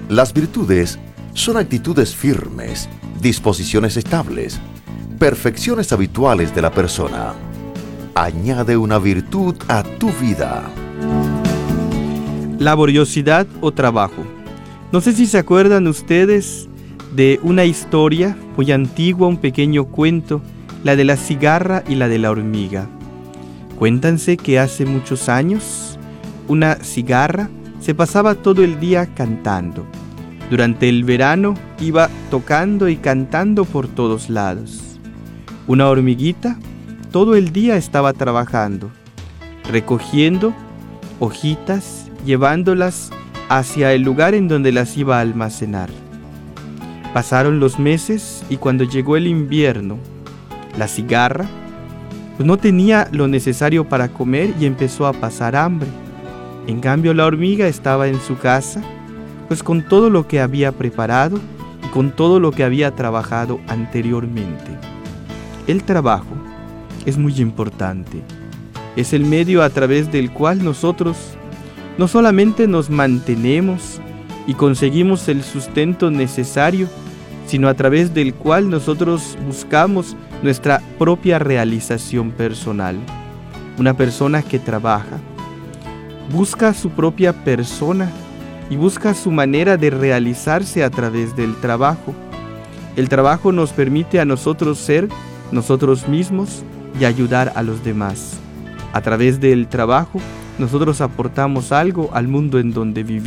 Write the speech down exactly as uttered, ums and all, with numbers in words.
Las virtudes son actitudes firmes, disposiciones estables, perfecciones habituales de la persona. Añade una virtud a tu vida. Laboriosidad o trabajo. No sé si se acuerdan ustedes de una historia muy antigua, un pequeño cuento, la de la cigarra y la de la hormiga. Cuéntanse que hace muchos años, una cigarra se pasaba todo el día cantando. Durante el verano iba tocando y cantando por todos lados. Una hormiguita todo el día estaba trabajando, recogiendo hojitas, llevándolas hacia el lugar en donde las iba a almacenar. Pasaron los meses y cuando llegó el invierno, la cigarra pues no tenía lo necesario para comer y empezó a pasar hambre. En cambio, la hormiga estaba en su casa, pues con todo lo que había preparado y con todo lo que había trabajado anteriormente. El trabajo es muy importante. Es el medio a través del cual nosotros no solamente nos mantenemos y conseguimos el sustento necesario, sino a través del cual nosotros buscamos nuestra propia realización personal. Una persona que trabaja busca su propia persona y busca su manera de realizarse a través del trabajo. El trabajo nos permite a nosotros ser nosotros mismos y ayudar a los demás. A través del trabajo, nosotros aportamos algo al mundo en donde vivimos.